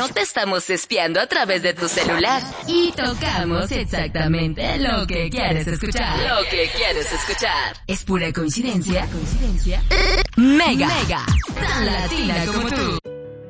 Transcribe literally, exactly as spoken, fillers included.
no te estamos espiando a través de tu celular. Y tocamos exactamente lo que quieres escuchar. Lo que quieres escuchar. ¿Es pura coincidencia? ¿Coincidencia? Mega. Mega. Tan latina como tú.